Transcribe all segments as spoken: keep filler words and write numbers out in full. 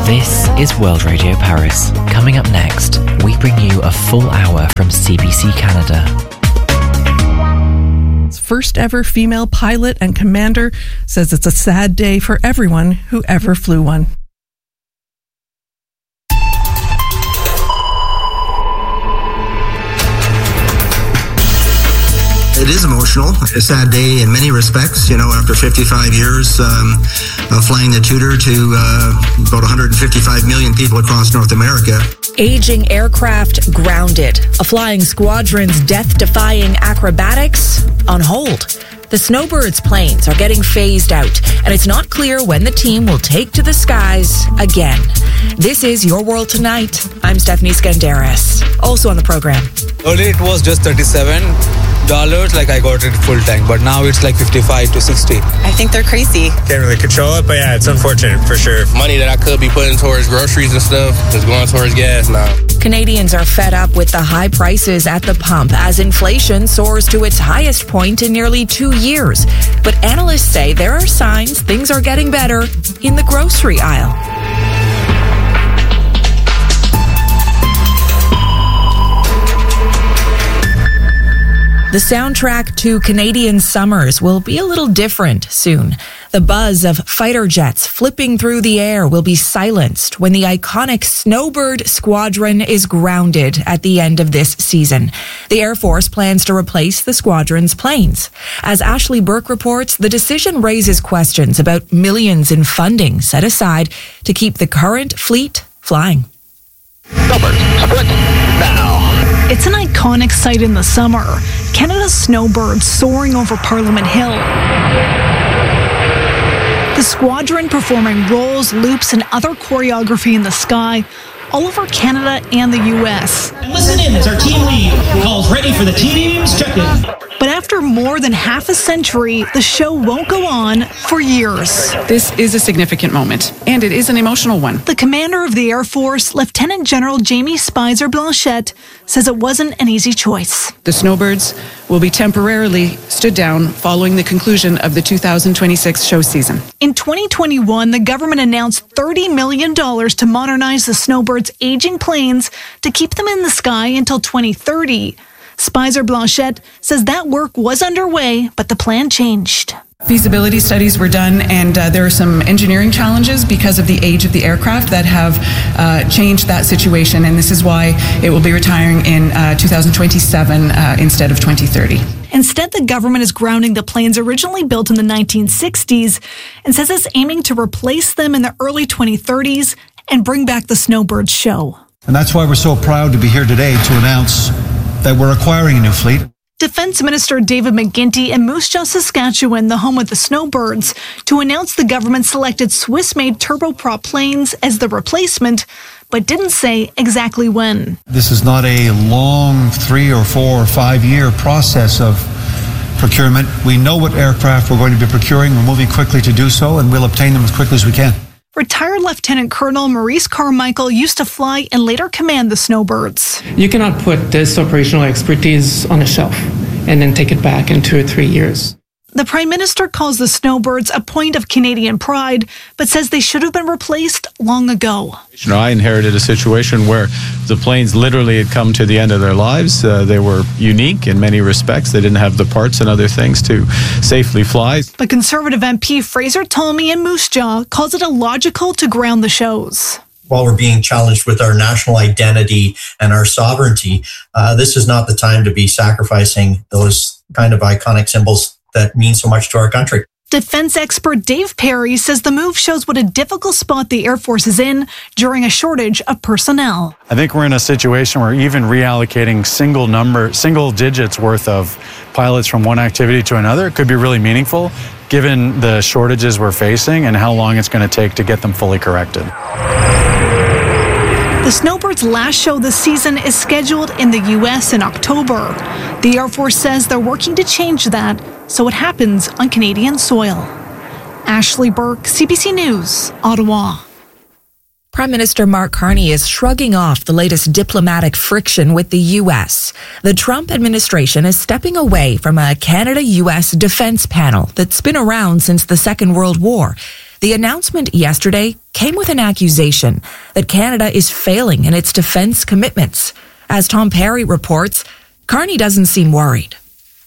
This is World Radio Paris. Coming up next, we bring you a full hour from C B C Canada. First ever female pilot and commander says it's a sad day for everyone who ever flew one. It is emotional. A sad day in many respects. You know, after fifty-five years um, of flying the Tudor to uh, about one hundred fifty-five million people across North America. Aging aircraft grounded. A flying squadron's death-defying acrobatics on hold. The Snowbirds planes are getting phased out, and it's not clear when the team will take to the skies again. This is Your World Tonight. I'm Stephanie Skandaris. Also on the program. Earlier it was just thirty-seven dollars, like I got it full tank, but now it's like fifty-five to sixty. I think they're crazy. Can't really control it, but yeah, it's unfortunate for sure. Money that I could be putting towards groceries and stuff is going towards gas now. Canadians are fed up with the high prices at the pump as inflation soars to its highest point in nearly two years. But analysts say there are signs things are getting better in the grocery aisle. The soundtrack to Canadian summers will be a little different soon. The buzz of fighter jets flipping through the air will be silenced when the iconic Snowbird squadron is grounded at the end of this season. The Air Force plans to replace the squadron's planes. As Ashley Burke reports, the decision raises questions about millions in funding set aside to keep the current fleet flying. Snowbirds, split now. It's an iconic sight in the summer. Canada's Snowbirds soaring over Parliament Hill. The squadron performing rolls, loops, and other choreography in the sky all over Canada and the U S. Listen in as our team lead calls ready for the team's check-in. But after more than half a century, the show won't go on for years. This is a significant moment, and it is an emotional one. The commander of the Air Force, Lieutenant General Jamie Spicer Blanchette, says it wasn't an easy choice. The Snowbirds will be temporarily stood down following the conclusion of the two thousand twenty-six show season. In twenty twenty-one, the government announced thirty million dollars to modernize the Snowbirds' aging planes to keep them in the sky until twenty thirty. Spicer Blanchette says that work was underway, but the plan changed. Feasibility studies were done, and uh, there are some engineering challenges because of the age of the aircraft that have uh, changed that situation, and this is why it will be retiring in uh, two thousand twenty-seven uh, instead of twenty thirty. Instead, the government is grounding the planes originally built in the nineteen sixties and says it's aiming to replace them in the early twenty thirties and bring back the Snowbirds show. And that's why we're so proud to be here today to announce that we're acquiring a new fleet. Defense Minister David McGuinty in Moose Jaw, Saskatchewan, the home of the Snowbirds, to announce the government selected Swiss-made turboprop planes as the replacement, but didn't say exactly when. This is not a long three or four or five year process of procurement. We know what aircraft we're going to be procuring. We're moving quickly to do so, and we'll obtain them as quickly as we can. Retired Lieutenant Colonel Maurice Carmichael used to fly and later command the Snowbirds. You cannot put this operational expertise on a shelf and then take it back in two or three years. The Prime Minister calls the Snowbirds a point of Canadian pride, but says they should have been replaced long ago. You know, I inherited a situation where the planes literally had come to the end of their lives. Uh, they were unique in many respects. They didn't have the parts and other things to safely fly. But Conservative M P Fraser Tolmie in Moose Jaw calls it illogical to ground the shows. While we're being challenged with our national identity and our sovereignty, uh, this is not the time to be sacrificing those kind of iconic symbols that mean so much to our country. Defense expert Dave Perry says the move shows what a difficult spot the Air Force is in during a shortage of personnel. I think we're in a situation where even reallocating single number, single digits worth of pilots from one activity to another could be really meaningful, given the shortages we're facing and how long it's going to take to get them fully corrected. The Snowbirds' last show this season is scheduled in the U S in October. The Air Force says they're working to change that so it happens on Canadian soil. Ashley Burke, C B C News, Ottawa. Prime Minister Mark Carney is shrugging off the latest diplomatic friction with the U S. The Trump administration is stepping away from a Canada-U S defense panel that's been around since the Second World War. The announcement yesterday came with an accusation that Canada is failing in its defense commitments. As Tom Perry reports, Carney doesn't seem worried.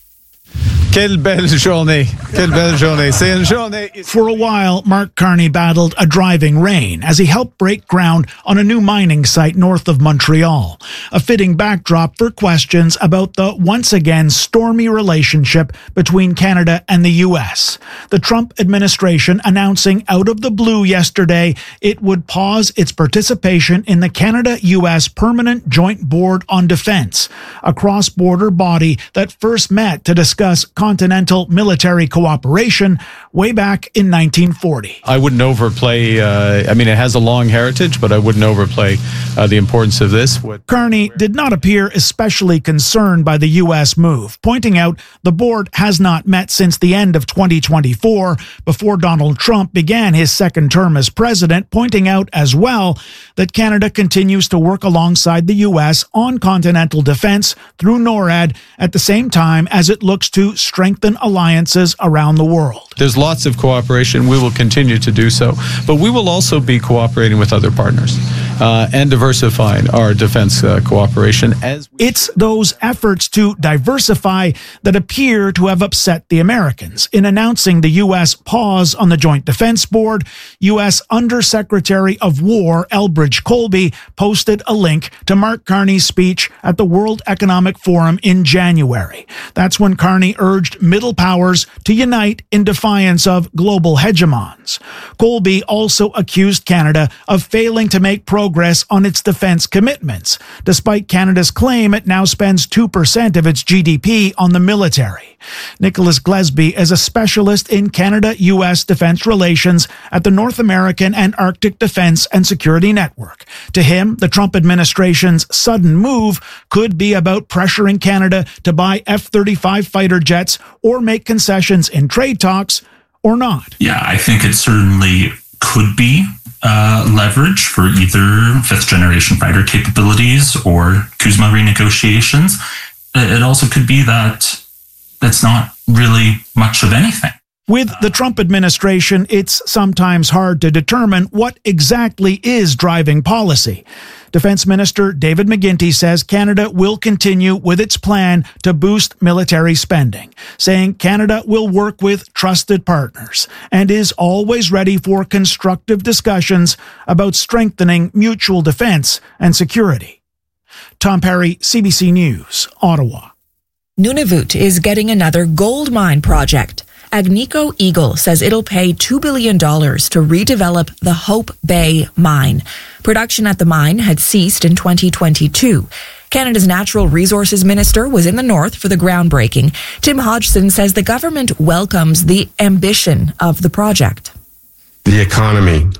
Quelle belle journée. Quelle belle journée. C'est une journée. For a while, Mark Carney battled a driving rain as he helped break ground on a new mining site north of Montreal, a fitting backdrop for questions about the once again stormy relationship between Canada and the U S. The Trump administration announcing out of the blue yesterday it would pause its participation in the Canada-U S Permanent Joint Board on Defense, a cross-border body that first met to discuss continental military cooperation way back in nineteen forty. I wouldn't overplay, uh, I mean, it has a long heritage, but I wouldn't overplay uh, the importance of this. What- Carney did not appear especially concerned by the U S move, pointing out the board has not met since the end of twenty twenty-four, before Donald Trump began his second term as president, pointing out as well that Canada continues to work alongside the U S on continental defense through NORAD at the same time as it looks to strengthen alliances around the world. There's lots of cooperation. We will continue to do so. But we will also be cooperating with other partners uh, and diversifying our defense uh, cooperation. As we- It's those efforts to diversify that appear to have upset the Americans. In announcing the U S pause on the Joint Defense Board, U S Undersecretary of War Elbridge Colby posted a link to Mark Carney's speech at the World Economic Forum in January. That's when Carney urged middle powers to unite in defiance of global hegemons. Colby also accused Canada of failing to make progress on its defense commitments, despite Canada's claim it now spends two percent of its G D P on the military. Nicholas Glesby is a specialist in Canada-U S defense relations at the North American and Arctic Defense and Security Network. To him, the Trump administration's sudden move could be about pressuring Canada to buy F thirty-five fighter jets or make concessions in trade talks, or not. Yeah, I think it certainly could be uh, leverage for either fifth-generation fighter capabilities or CUSMA renegotiations. It also could be that that's not really much of anything. With the Trump administration, it's sometimes hard to determine what exactly is driving policy. Defense Minister David McGuinty says Canada will continue with its plan to boost military spending, saying Canada will work with trusted partners and is always ready for constructive discussions about strengthening mutual defense and security. Tom Perry, C B C News, Ottawa. Nunavut is getting another gold mine project. Agnico Eagle says it'll pay two billion dollars to redevelop the Hope Bay mine. Production at the mine had ceased in twenty twenty-two. Canada's Natural Resources Minister was in the north for the groundbreaking. Tim Hodgson says the government welcomes the ambition of the project. The economy,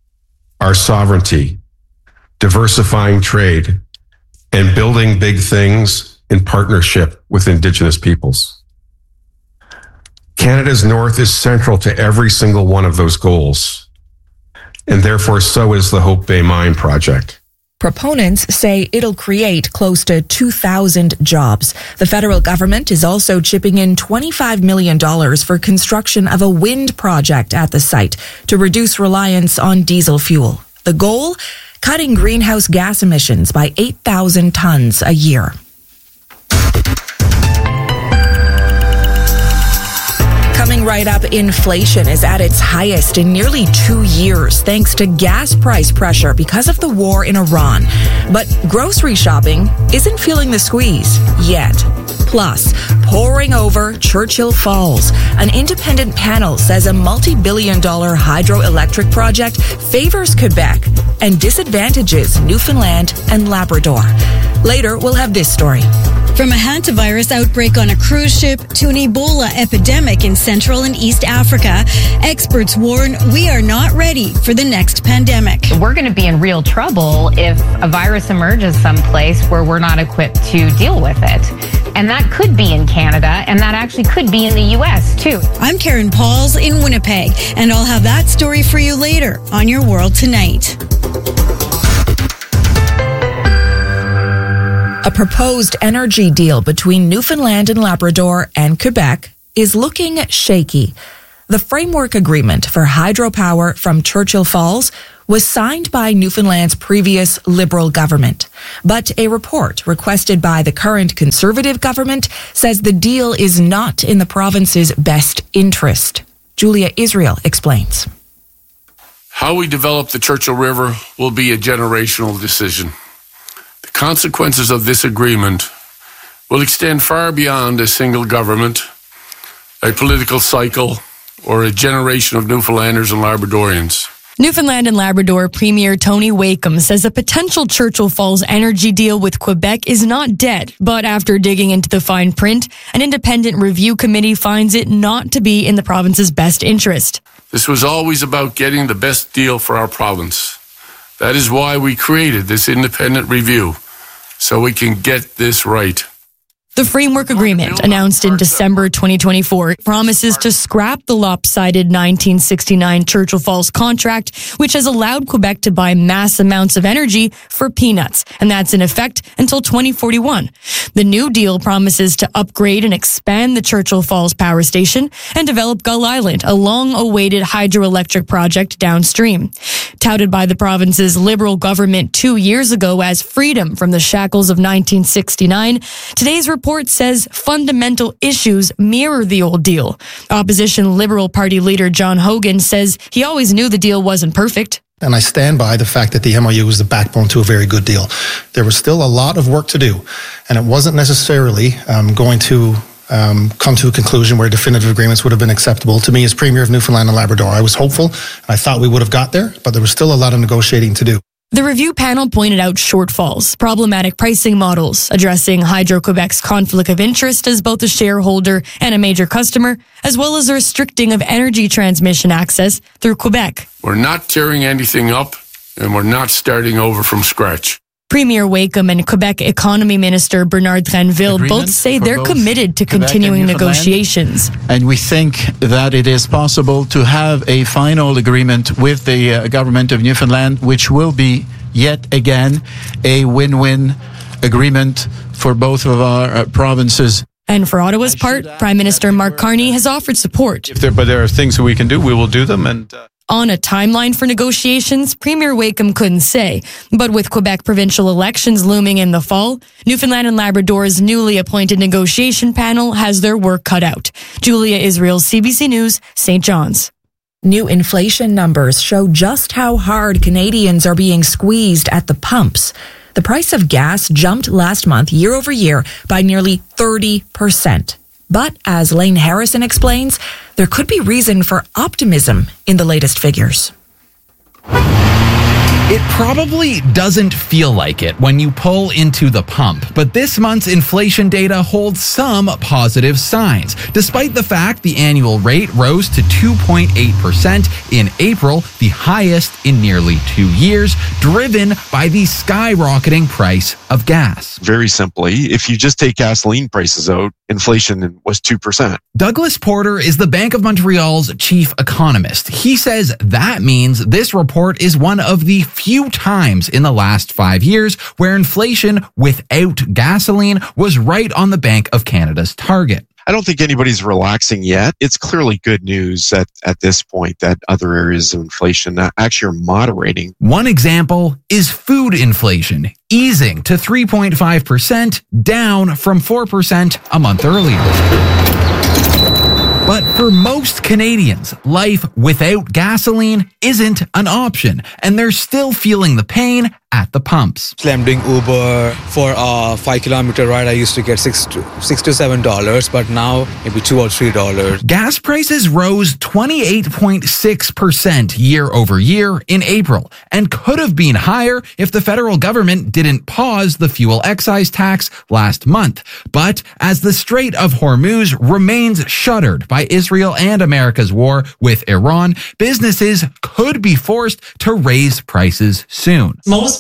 our sovereignty, diversifying trade, and building big things in partnership with Indigenous peoples. Canada's North is central to every single one of those goals, and therefore so is the Hope Bay Mine project. Proponents say it'll create close to two thousand jobs. The federal government is also chipping in twenty-five million dollars for construction of a wind project at the site to reduce reliance on diesel fuel. The goal? Cutting greenhouse gas emissions by eight thousand tons a year. Coming right up, inflation is at its highest in nearly two years thanks to gas price pressure because of the war in Iran. But grocery shopping isn't feeling the squeeze yet. Plus, pouring over Churchill Falls. An independent panel says a multi-billion dollar hydroelectric project favors Quebec and disadvantages Newfoundland and Labrador. Later, we'll have this story. From a hantavirus outbreak on a cruise ship to an Ebola epidemic in Central and East Africa, experts warn we are not ready for the next pandemic. We're going to be in real trouble if a virus emerges someplace where we're not equipped to deal with it. And that could be in Canada, and that actually could be in the U S too. I'm Karen Pauls in Winnipeg, and I'll have that story for you later on Your World Tonight. A proposed energy deal between Newfoundland and Labrador and Quebec is looking shaky. The framework agreement for hydropower from Churchill Falls was signed by Newfoundland's previous Liberal government. But a report requested by the current Conservative government says the deal is not in the province's best interest. Julia Israel explains. How we develop the Churchill River will be a generational decision. The consequences of this agreement will extend far beyond a single government, a political cycle, or a generation of Newfoundlanders and Labradorians. Newfoundland and Labrador Premier Tony Wakeham says a potential Churchill Falls energy deal with Quebec is not dead, but after digging into the fine print, an independent review committee finds it not to be in the province's best interest. This was always about getting the best deal for our province. That is why we created this independent review, so we can get this right. The framework agreement, announced in December twenty twenty-four, promises to scrap the lopsided nineteen sixty-nine Churchill Falls contract, which has allowed Quebec to buy mass amounts of energy for peanuts, and that's in effect until twenty forty-one. The new deal promises to upgrade and expand the Churchill Falls power station and develop Gull Island, a long-awaited hydroelectric project downstream. Touted by the province's Liberal government two years ago as freedom from the shackles of nineteen sixty-nine, today's report report says fundamental issues mirror the old deal. Opposition Liberal Party leader John Hogan says he always knew the deal wasn't perfect. And I stand by the fact that the M O U was the backbone to a very good deal. There was still a lot of work to do, and it wasn't necessarily um, going to um, come to a conclusion where definitive agreements would have been acceptable. To me, as Premier of Newfoundland and Labrador, I was hopeful, and I thought we would have got there, but there was still a lot of negotiating to do. The review panel pointed out shortfalls, problematic pricing models, addressing Hydro-Quebec's conflict of interest as both a shareholder and a major customer, as well as the restricting of energy transmission access through Quebec. We're not tearing anything up, and we're not starting over from scratch. Premier Wakeham and Quebec Economy Minister Bernard Dranville Agreement both say they're both committed to Quebec continuing negotiations. And we think that it is possible to have a final agreement with the uh, government of Newfoundland, which will be yet again a win-win agreement for both of our uh, provinces. And for Ottawa's part, Prime Minister Mark Carney has offered support. If there, but there are things that we can do, we will do them. And uh On a timeline for negotiations, Premier Wakeham couldn't say. But with Quebec provincial elections looming in the fall, Newfoundland and Labrador's newly appointed negotiation panel has their work cut out. Julia Israel, C B C News, Saint John's. New inflation numbers show just how hard Canadians are being squeezed at the pumps. The price of gas jumped last month year over year by nearly thirty percent. But as Lane Harrison explains, there could be reason for optimism in the latest figures. It probably doesn't feel like it when you pull into the pump, but this month's inflation data holds some positive signs. Despite the fact the annual rate rose to two point eight percent in April, the highest in nearly two years, driven by the skyrocketing price of gas. Very simply, if you just take gasoline prices out, inflation was two percent. Douglas Porter is the Bank of Montreal's chief economist. He says that means this report is one of the few times in the last five years where inflation without gasoline was right on the Bank of Canada's target. I don't think anybody's relaxing yet. It's clearly good news at, at this point that other areas of inflation actually are moderating. One example is food inflation, easing to three point five percent, down from four percent a month earlier. But for most Canadians, life without gasoline isn't an option, and they're still feeling the pain at the pumps. I'm doing Uber for a five kilometer ride. I used to get six to, six to seven dollars, but now maybe two or three dollars. Gas prices rose twenty-eight point six percent year over year in April, and could have been higher if the federal government didn't pause the fuel excise tax last month. But as the Strait of Hormuz remains shuttered by Israel and America's war with Iran, businesses could be forced to raise prices soon. Most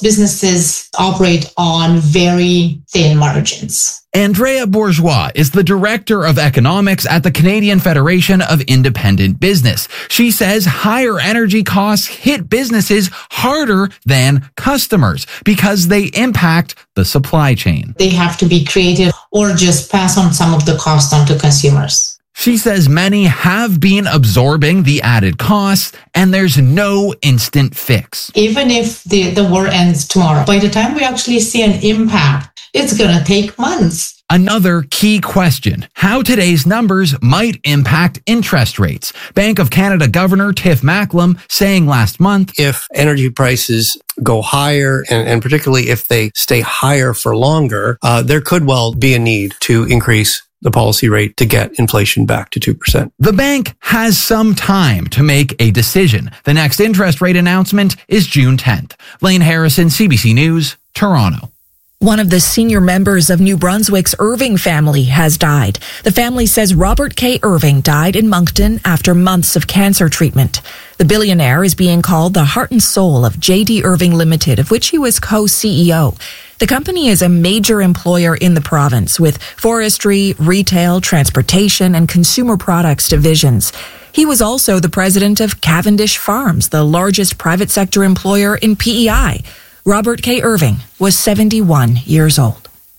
businesses operate on very thin margins. Andrea Bourgeois is the Director of Economics at the Canadian Federation of Independent Business. She says higher energy costs hit businesses harder than customers because they impact the supply chain. They have to be creative or just pass on some of the cost on to consumers. She says many have been absorbing the added costs, and there's no instant fix. Even if the, the war ends tomorrow, by the time we actually see an impact, it's going to take months. Another key question, how today's numbers might impact interest rates. Bank of Canada Governor Tiff Macklem saying last month, if energy prices go higher, and, and particularly if they stay higher for longer, uh, there could well be a need to increase the policy rate to get inflation back to two percent. The bank has some time to make a decision. The next interest rate announcement is June tenth. Lane Harrison, C B C News, Toronto. One of the senior members of New Brunswick's Irving family has died. The family says Robert K. Irving died in Moncton after months of cancer treatment. The billionaire is being called the heart and soul of J D. Irving Limited, of which he was co-C E O. The company is a major employer in the province with forestry, retail, transportation, and consumer products divisions. He was also the president of Cavendish Farms, the largest private sector employer in P E I. Robert K. Irving was seventy-one years old.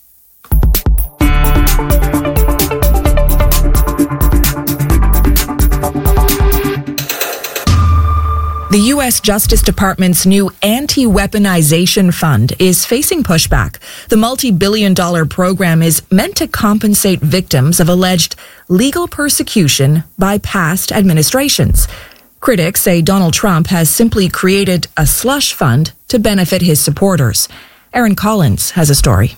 The U S Justice Department's new anti-weaponization fund is facing pushback. The multi-billion dollar program is meant to compensate victims of alleged legal persecution by past administrations. Critics say Donald Trump has simply created a slush fund to benefit his supporters. Aaron Collins has a story.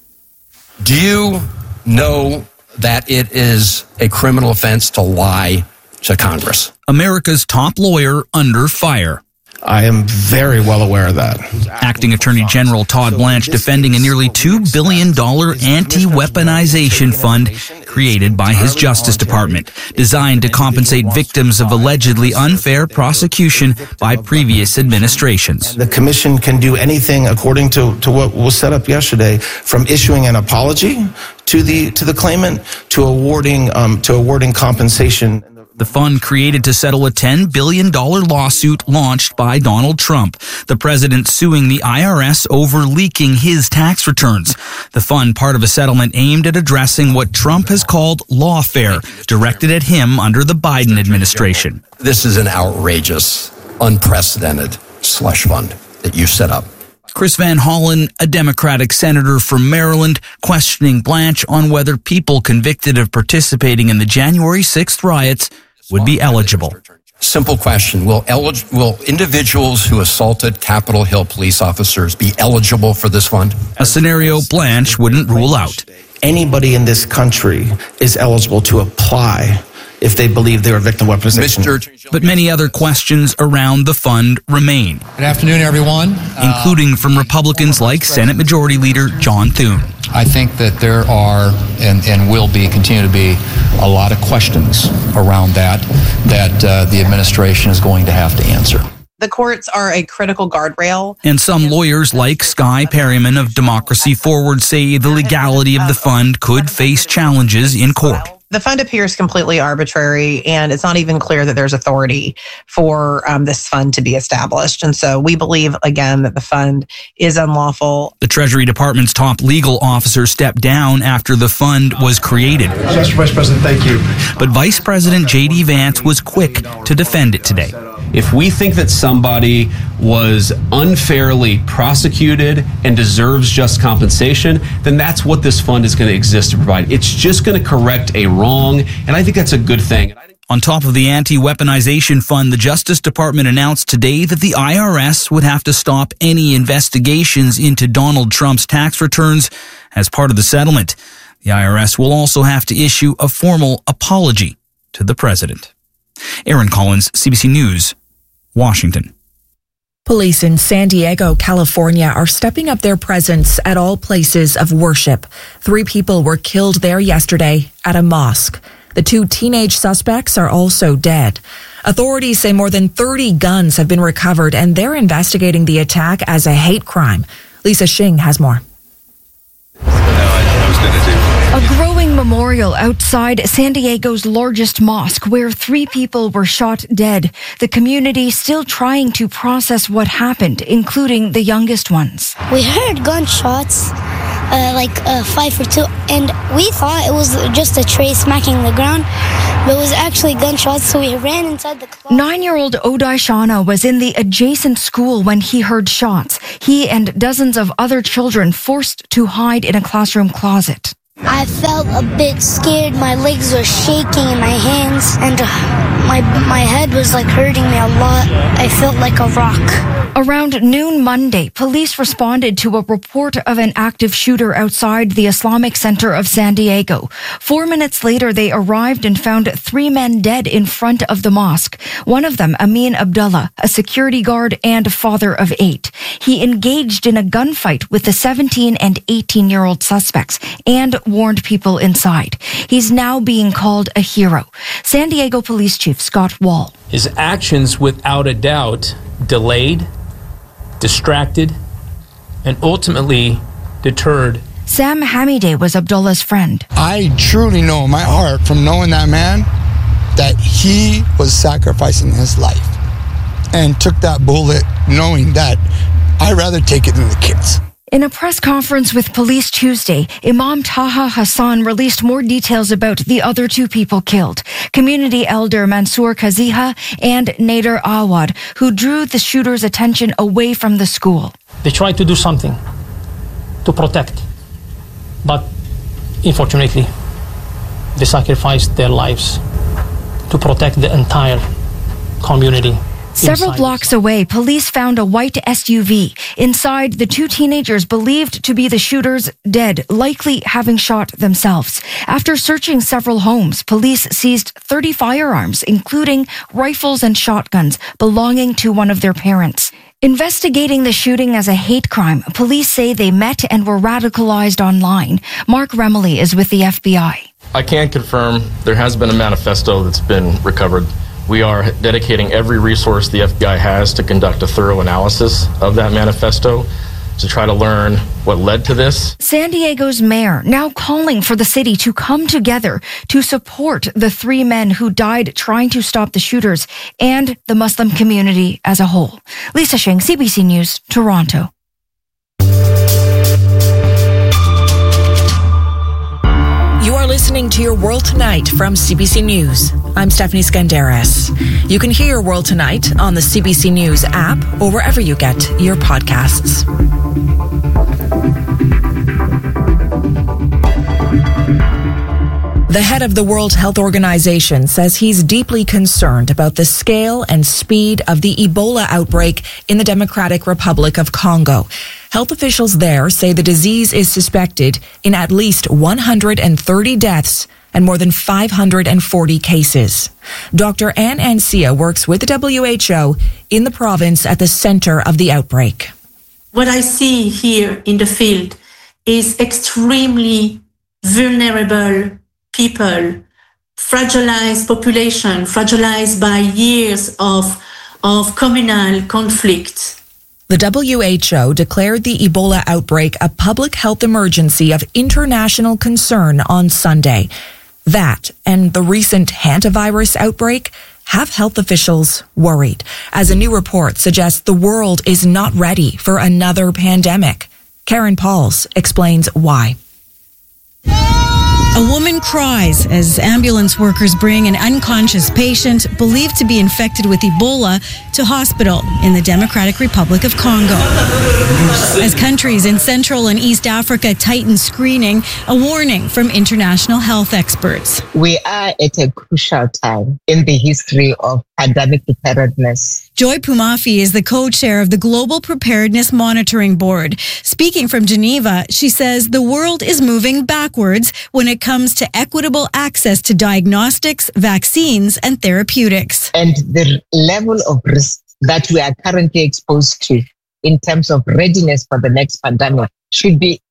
Do you know that it is a criminal offense to lie to Congress? America's top lawyer under fire. I am very well aware of that. Acting Attorney General Todd Blanche defending a nearly two billion dollars anti-weaponization fund created by his Justice Department, designed to compensate victims of allegedly unfair prosecution by previous administrations. The commission can do anything according to, to what was set up yesterday, from issuing an apology to the to the claimant to awarding um, to awarding compensation. The fund created to settle a ten billion dollars lawsuit launched by Donald Trump, the president suing the I R S over leaking his tax returns. The fund, part of a settlement aimed at addressing what Trump has called lawfare, directed at him under the Biden administration. This is an outrageous, unprecedented slush fund that you set up. Chris Van Hollen, a Democratic senator from Maryland, questioning Blanche on whether people convicted of participating in the January sixth riots would be eligible. Simple question. Will, elig- will individuals who assaulted Capitol Hill police officers be eligible for this fund? A scenario Blanche wouldn't rule out. Anybody in this country is eligible to apply if they believe they're a victim of weaponization. But many other questions around the fund remain. Good afternoon, everyone. Including from Republicans like Senate Majority Leader John Thune. I think that there are and, and will be, continue to be, a lot of questions around that that uh, the administration is going to have to answer. The courts are a critical guardrail. And some lawyers like Sky Perryman of Democracy Forward say the legality of the fund could face challenges in court. The fund appears completely arbitrary, and it's not even clear that there's authority for um, this fund to be established. And so we believe, again, that the fund is unlawful. The Treasury Department's top legal officer stepped down after the fund was created. Mister Vice President, thank you. But Vice President J D Vance was quick to defend it today. If we think that somebody was unfairly prosecuted and deserves just compensation, then that's what this fund is going to exist to provide. It's just going to correct a wrong, and I think that's a good thing. On top of the anti-weaponization fund, the Justice Department announced today that the I R S would have to stop any investigations into Donald Trump's tax returns as part of the settlement. The I R S will also have to issue a formal apology to the president. Aaron Collins, C B C News, Washington. Police in San Diego, California are stepping up their presence at all places of worship. Three people were killed there yesterday at a mosque. The two teenage suspects are also dead. Authorities say more than thirty guns have been recovered, and they're investigating the attack as a hate crime. Lisa Shing has more. A growing memorial outside San Diego's largest mosque where three people were shot dead. The community still trying to process what happened, including the youngest ones. We heard gunshots, uh, like uh, five or two, and we thought it was just a tray smacking the ground, but it was actually gunshots, so we ran inside the closet. Nine-year-old Odai Shauna was in the adjacent school when he heard shots. He and dozens of other children forced to hide in a classroom closet. I felt a bit scared. My legs were shaking in my hands, and my my head was like hurting me a lot. I felt like a rock. Around noon Monday, police responded to a report of an active shooter outside the Islamic Center of San Diego. Four minutes later, they arrived and found three men dead in front of the mosque. One of them, Amin Abdullah, a security guard and father of eight. He engaged in a gunfight with the seventeen and eighteen-year-old suspects and warned people inside. He's now being called a hero. San Diego Police Chief Scott Wall. His actions, without a doubt, delayed, distracted, and ultimately deterred. Sam Hamideh was Abdullah's friend. I truly know in my heart from knowing that man that he was sacrificing his life and took that bullet knowing that I'd rather take it than the kids. In a press conference with police Tuesday, Imam Taha Hassan released more details about the other two people killed. Community elder Mansour Kaziha and Nader Awad, who drew the shooter's attention away from the school. They tried to do something to protect, but unfortunately, they sacrificed their lives to protect the entire community. Several blocks away, police found a white S U V. Inside, the two teenagers believed to be the shooters dead, likely having shot themselves. After searching several homes, police seized thirty firearms, including rifles and shotguns belonging to one of their parents. Investigating the shooting as a hate crime, police say they met and were radicalized online. Mark Remley is with the F B I. I can confirm there has been a manifesto that's been recovered. We are dedicating every resource the F B I has to conduct a thorough analysis of that manifesto to try to learn what led to this. San Diego's mayor now calling for the city to come together to support the three men who died trying to stop the shooters and the Muslim community as a whole. Lisa Shing, C B C News, Toronto. You are listening to Your World Tonight from C B C News. I'm Stephanie Skandaris. You can hear Your World Tonight on the C B C News app or wherever you get your podcasts. The head of the World Health Organization says he's deeply concerned about the scale and speed of the Ebola outbreak in the Democratic Republic of Congo. Health officials there say the disease is suspected in at least one hundred thirty deaths and more than five hundred forty cases. Doctor Ann Ancia works with the W H O in the province at the center of the outbreak. What I see here in the field is extremely vulnerable people, fragilized population, fragilized by years of, of communal conflict. The W H O declared the Ebola outbreak a public health emergency of international concern on Sunday. That and the recent hantavirus outbreak have health officials worried, as a new report suggests the world is not ready for another pandemic. Karen Pauls explains why. A woman cries as ambulance workers bring an unconscious patient believed to be infected with Ebola to hospital in the Democratic Republic of Congo. As countries in Central and East Africa tighten screening, a warning from international health experts. We are at a crucial time in the history of pandemic preparedness. Joy Pumafi is the co-chair of the Global Preparedness Monitoring Board. Speaking from Geneva, she says the world is moving backwards when it comes to equitable access to diagnostics, vaccines, and therapeutics. And the level of risk that we are currently exposed to in terms of readiness for the next pandemic should be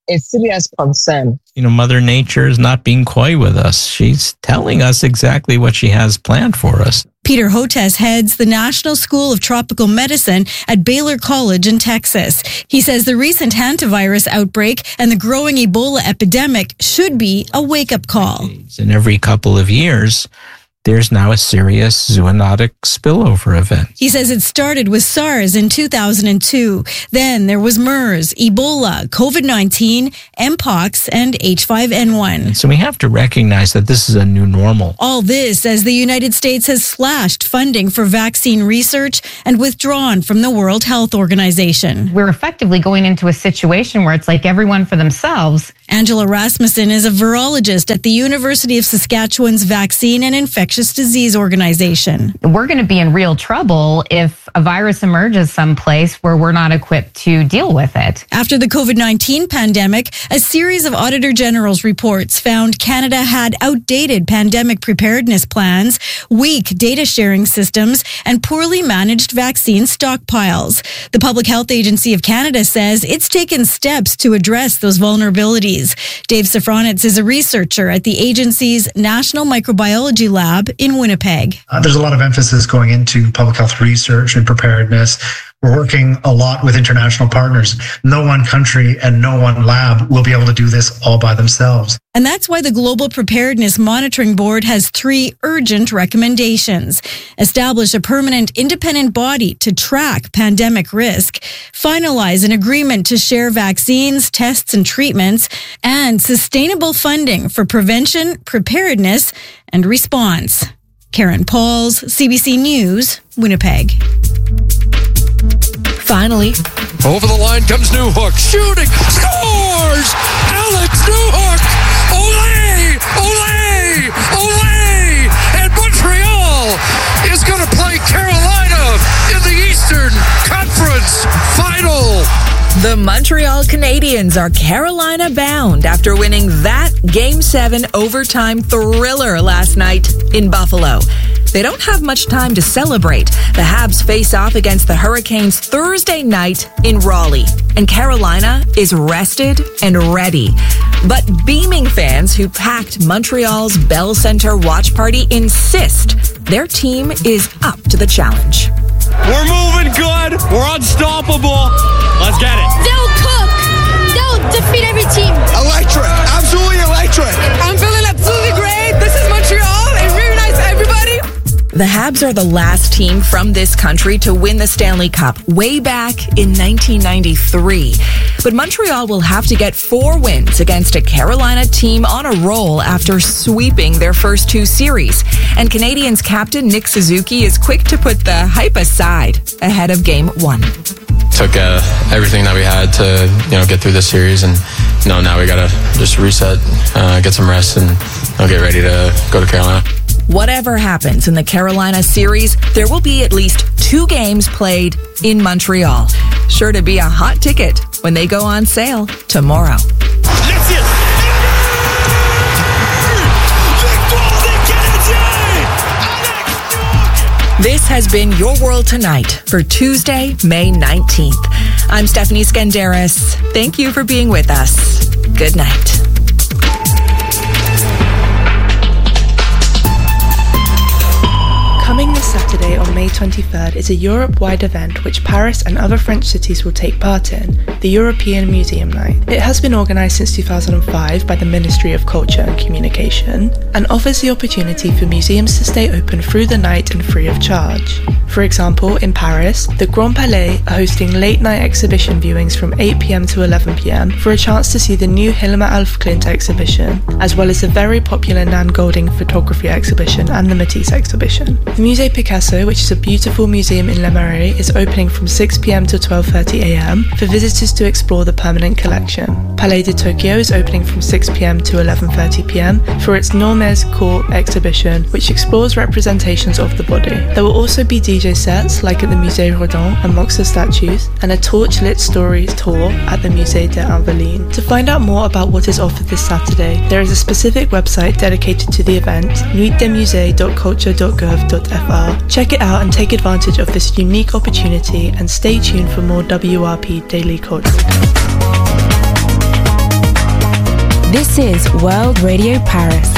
a serious concern. You know, Mother Nature is not being coy with us. She's telling us exactly what she has planned for us. Peter Hotez heads the National School of Tropical Medicine at Baylor College in Texas. He says the recent hantavirus outbreak and the growing Ebola epidemic should be a wake-up call. And every couple of years, there's now a serious zoonotic spillover event. He says it started with SARS in two thousand two. Then there was MERS, Ebola, COVID nineteen, Mpox, and H five N one. And so we have to recognize that this is a new normal. All this as the United States has slashed funding for vaccine research and withdrawn from the World Health Organization. We're effectively going into a situation where it's like everyone for themselves. Angela Rasmussen is a virologist at the University of Saskatchewan's Vaccine and Infectious Disease Organization. We're going to be in real trouble if a virus emerges someplace where we're not equipped to deal with it. After the COVID nineteen pandemic, a series of Auditor General's reports found Canada had outdated pandemic preparedness plans, weak data sharing systems, and poorly managed vaccine stockpiles. The Public Health Agency of Canada says it's taken steps to address those vulnerabilities. Dave Safronitz is a researcher at the agency's National Microbiology Lab in Winnipeg. Uh, there's a lot of emphasis going into public health research and preparedness. We're working a lot with international partners. No one country and no one lab will be able to do this all by themselves. And that's why the Global Preparedness Monitoring Board has three urgent recommendations. Establish a permanent independent body to track pandemic risk, finalize an agreement to share vaccines, tests, and treatments, and sustainable funding for prevention, preparedness, and response. Karen Pauls, C B C News, Winnipeg. Finally, over the line comes Newhook, shooting, scores! Alex Newhook! Olé! Olé! Olé! And Montreal is going to play Carolina in the Eastern Conference Final. The Montreal Canadiens are Carolina bound after winning that Game seven overtime thriller last night in Buffalo. They don't have much time to celebrate. The Habs face off against the Hurricanes Thursday night in Raleigh, and Carolina is rested and ready. But beaming fans who packed Montreal's Bell Centre watch party insist their team is up to the challenge. We're moving good. We're unstoppable. Let's get it. They'll cook. They'll defeat every team. Electric. Absolutely electric. I'm feeling absolutely great. This is Montreal. It's really nice, everybody. The Habs are the last team from this country to win the Stanley Cup way back in nineteen ninety-three. But Montreal will have to get four wins against a Carolina team on a roll after sweeping their first two series. And Canadiens captain Nick Suzuki is quick to put the hype aside ahead of game one. Took uh, everything that we had to, you know, get through this series, and you know, now we got to just reset, uh, get some rest, and you know, get ready to go to Carolina. Whatever happens in the Carolina series, there will be at least two games played in Montreal. Sure to be a hot ticket when they go on sale tomorrow. This has been Your World Tonight for Tuesday, May nineteenth. I'm Stephanie Skenderis. Thank you for being with us. Good night. Coming this Saturday on May twenty-third is a Europe-wide event which Paris and other French cities will take part in, the European Museum Night. It has been organised since two thousand five by the Ministry of Culture and Communication and offers the opportunity for museums to stay open through the night and free of charge. For example, in Paris, the Grand Palais are hosting late-night exhibition viewings from eight p.m. to eleven p.m. for a chance to see the new Hilma af Klint exhibition, as well as the very popular Nan Golding photography exhibition and the Matisse exhibition. The Musée Picasso, which is a beautiful museum in Le Marais, is opening from six p.m. to twelve thirty a.m. for visitors to explore the permanent collection. Palais de Tokyo is opening from six p.m. to eleven thirty p.m. for its Normez Court exhibition, which explores representations of the body. There will also be D J sets like at the Musée Rodin amongst the statues, and a torch-lit stories tour at the Musée des Invalides. To find out more about what is offered this Saturday, there is a specific website dedicated to the event, nuit des musées dot culture dot gov dot f r. Check it out and take advantage of this unique opportunity, and stay tuned for more W R P Daily Culture. This is World Radio Paris.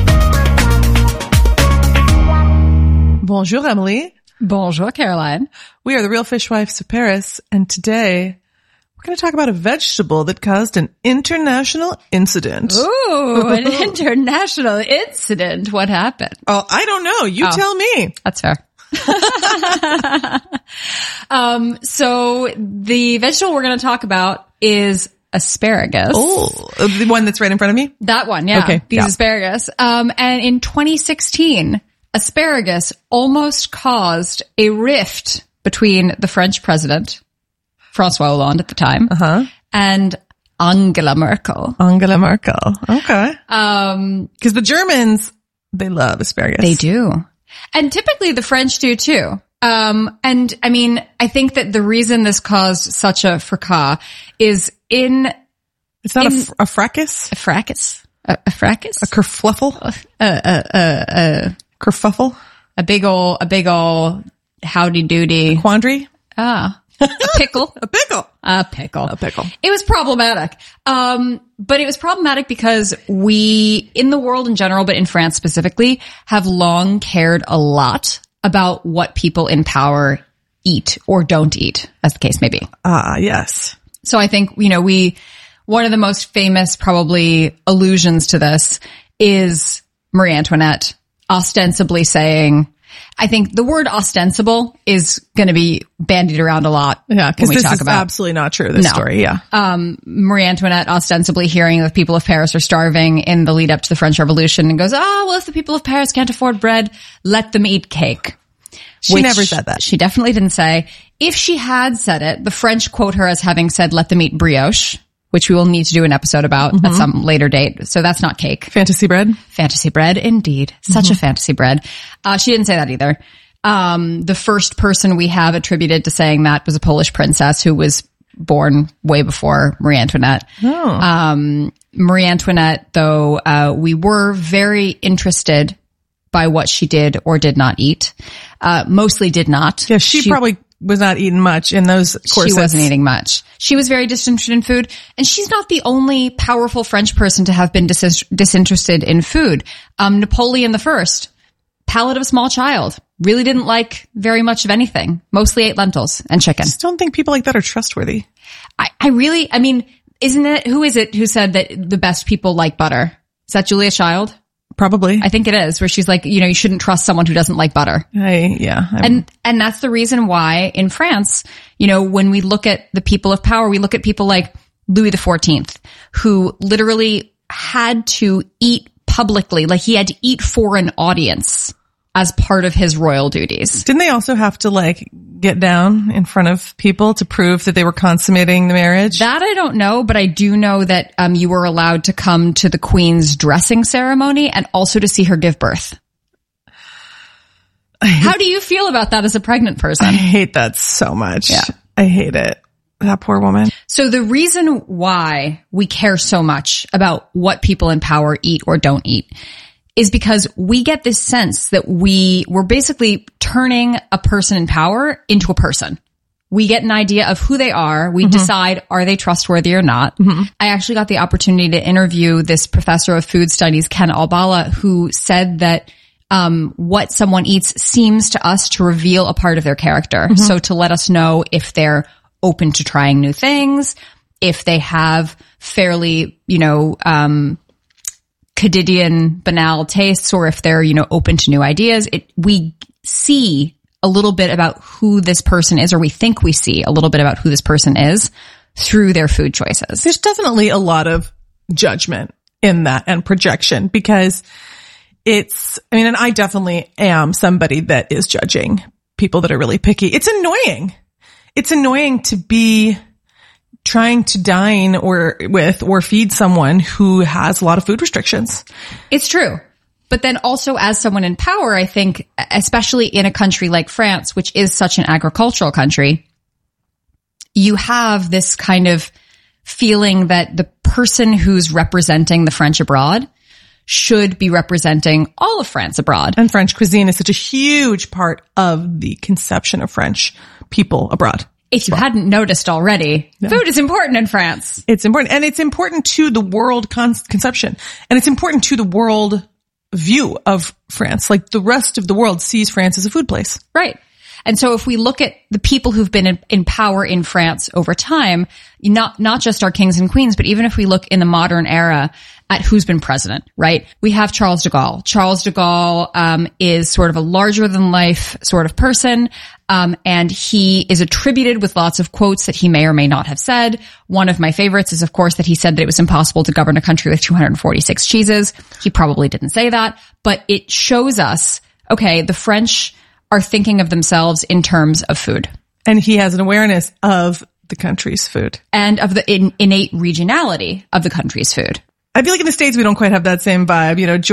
Bonjour, Emily. Bonjour, Caroline. We are the Real Fishwives of Paris, and today we're going to talk about a vegetable that caused an international incident. Ooh, an international incident. What happened? Oh, I don't know. You Oh. tell me. That's fair. um, so the vegetable we're going to talk about is asparagus. Oh, the one that's right in front of me? That one, yeah. Okay, These yeah. asparagus. Um, and in twenty sixteen, asparagus almost caused a rift between the French president, François Hollande at the time, uh-huh. and Angela Merkel. Angela Merkel. Okay. Um, because the Germans, they love asparagus. They do. And typically the French do too. Um, and I mean, I think that the reason this caused such a fracas is in... It's not in, a, fr- a fracas? A fracas? A, a fracas? A kerfluffle? A, a, a, a kerfuffle? A big ol', a big ol' howdy doody. Quandary? Ah. A pickle. A pickle. A pickle. A pickle. It was problematic. Um, but it was problematic because we, in the world in general, but in France specifically, have long cared a lot about what people in power eat or don't eat, as the case may be. Ah, yes. So I think, you know, we, one of the most famous probably allusions to this is Marie Antoinette ostensibly saying, I think the word ostensible is going to be bandied around a lot. Yeah, because when we this talk is about absolutely not true, this No. story, yeah. Um, Marie Antoinette ostensibly hearing the people of Paris are starving in the lead up to the French Revolution and goes, oh, well, if the people of Paris can't afford bread, let them eat cake. She never said that. She definitely didn't say. If she had said it, the French quote her as having said, let them eat brioche, which we will need to do an episode about Mm-hmm. at some later date. So that's not cake. Fantasy bread? Fantasy bread, indeed. Such Mm-hmm. a fantasy bread. Uh, she didn't say that either. Um, the first person we have attributed to saying that was a Polish princess who was born way before Marie Antoinette. Oh. Um, Marie Antoinette, though, uh, we were very interested by what she did or did not eat. Uh, mostly did not. Yeah, she, probably was not eating much in those corsets. She wasn't eating much. She was very disinterested in food. And she's not the only powerful French person to have been dis- disinterested in food. Um, Napoleon the First, palate of a small child, really didn't like very much of anything. Mostly ate lentils and chicken. I just don't think people like that are trustworthy. I, I really, I mean, isn't it, who is it who said that the best people like butter? Is that Julia Child? Probably. I think it is, where she's like, you know, you shouldn't trust someone who doesn't like butter. I, yeah. I'm, And, and that's the reason why in France, you know, when we look at the people of power, we look at people like Louis the fourteenth, who literally had to eat publicly, like he had to eat for an audience as part of his royal duties. Didn't they also have to like get down in front of people to prove that they were consummating the marriage? That I don't know, but I do know that um, you were allowed to come to the Queen's dressing ceremony and also to see her give birth. How do you feel about that as a pregnant person? I hate that so much. Yeah. I hate it. That poor woman. So the reason why we care so much about what people in power eat or don't eat is because we get this sense that we, we're basically turning a person in power into a person. We get an idea of who they are. We mm-hmm. decide, are they trustworthy or not? Mm-hmm. I actually got the opportunity to interview this professor of food studies, Ken Albala, who said that um, what someone eats seems to us to reveal a part of their character. Mm-hmm. So to let us know if they're open to trying new things, if they have fairly, you know, um, quotidian banal tastes, or if they're, you know, open to new ideas. It, we see a little bit about who this person is, or we think we see a little bit about who this person is through their food choices. There's definitely a lot of judgment in that and projection, because it's, I mean, and I definitely am somebody that is judging people that are really picky. It's annoying. It's annoying to be trying to dine or with or feed someone who has a lot of food restrictions. It's true. But then also as someone in power, I think, especially in a country like France, which is such an agricultural country, you have this kind of feeling that the person who's representing the French abroad should be representing all of France abroad. And French cuisine is such a huge part of the conception of French people abroad. If you hadn't noticed already, no. food is important in France. It's important. And it's important to the world con- conception. And it's important to the world view of France. Like the rest of the world sees France as a food place. Right. And so if we look at the people who've been in, in power in France over time, not, not just our kings and queens, but even if we look in the modern era at who's been president, right? We have Charles de Gaulle. Charles de Gaulle, um, is sort of a larger than life sort of person. Um, and he is attributed with lots of quotes that he may or may not have said. One of my favorites is, of course, that he said that it was impossible to govern a country with two hundred forty-six cheeses. He probably didn't say that, but it shows us, okay, the French are thinking of themselves in terms of food. And he has an awareness of the country's food. And of the in, innate regionality of the country's food. I feel like in the States, we don't quite have that same vibe. You know,